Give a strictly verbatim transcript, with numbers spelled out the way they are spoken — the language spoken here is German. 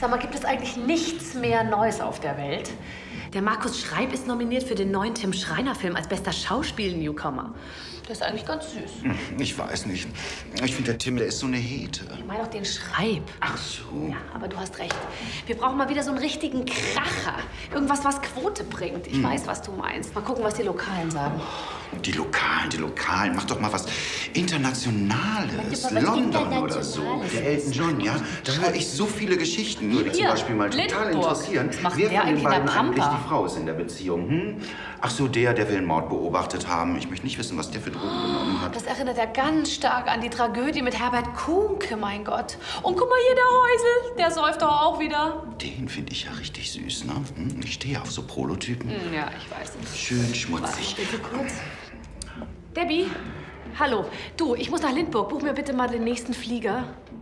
Sag mal, gibt es eigentlich nichts mehr Neues auf der Welt? Der Markus Schreib ist nominiert für den neuen Tim Schreiner-Film als bester Schauspiel-Newcomer. Der ist eigentlich ganz süß. Ich weiß nicht. Ich finde, der Tim, der ist so eine Hete. Ich meine auch den Schreib. Ach so. Ja, aber du hast recht. Wir brauchen mal wieder so einen richtigen Kracher. Irgendwas, was Quote bringt. Ich hm. weiß, was du meinst. Mal gucken, was die Lokalen sagen. Die Lokalen, die Lokalen. Mach doch mal was Internationales. London oder so. Der Elton John, ja? Da höre ich so viele Geschichten, die mich zum Beispiel mal total Lindburg. interessieren. Was macht Wer der von den eigentlich in beiden der eigentlich Pampa? die Frau ist in der Beziehung? Hm? Ach so, der, der will einen Mord beobachtet haben. Ich möchte nicht wissen, was der für Drogen genommen hat. Das erinnert ja ganz stark an die Tragödie mit Herbert Kuhnke, mein Gott. Und guck mal hier, der Häusel, der säuft doch auch wieder. Den finde ich ja richtig süß, ne? Hm? Ich stehe auf so Prototypen. Hm, ja, ich weiß nicht. Schön schmutzig. Bitte kurz. Debbie, hallo. Du, ich muss nach Lindburg. Buch mir bitte mal den nächsten Flieger.